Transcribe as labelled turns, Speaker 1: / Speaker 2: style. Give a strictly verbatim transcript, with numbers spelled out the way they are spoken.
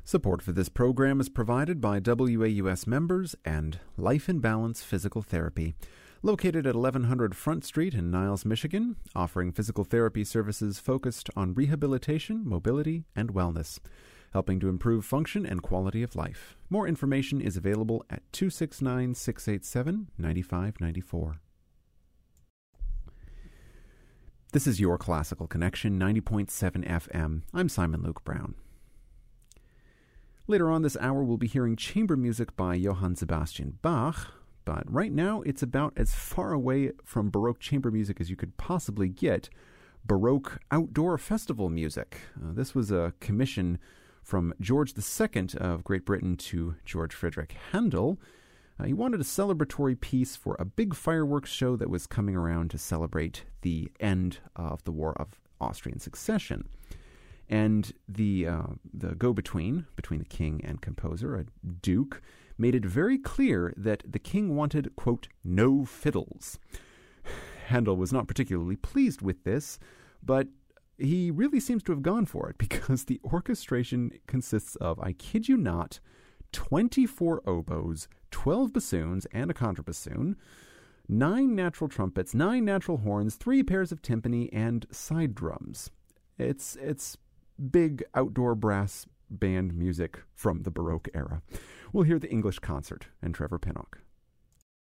Speaker 1: Support for this program is provided by W A U S members and Life in Balance Physical Therapy, located at eleven hundred Front Street in Niles, Michigan, offering physical therapy services focused on rehabilitation, mobility, and wellness, helping to improve function and quality of life. More information is available at two six nine, six eight seven, nine five nine four. This is your Classical Connection, ninety point seven F M. I'm Simon Luke Brown. Later on this hour, we'll be hearing chamber music by Johann Sebastian Bach, but right now it's about as far away from Baroque chamber music as you could possibly get, Baroque outdoor festival music. Uh, this was a commission from George the Second of Great Britain to George Friedrich Handel. Uh, he wanted a celebratory piece for a big fireworks show that was coming around to celebrate the end of the War of Austrian Succession. And the uh, the go-between, between the king and composer, a duke, made it very clear that the king wanted, quote, no fiddles. Handel was not particularly pleased with this, but he really seems to have gone for it, because the orchestration consists of, I kid you not, twenty-four oboes, twelve bassoons and a contrabassoon, nine natural trumpets, nine natural horns, three pairs of timpani, and side drums. It's it's big outdoor brass band music from the Baroque era. We'll hear the English Concert and Trevor Pinnock.